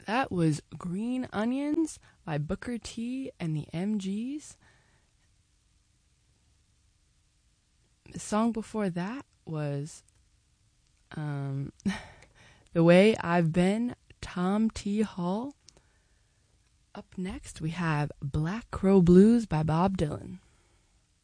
That was Green Onions by Booker T and the MGs. The song before that was The Way I've Been, Tom T. Hall. Up next, we have Black Crow Blues by Bob Dylan.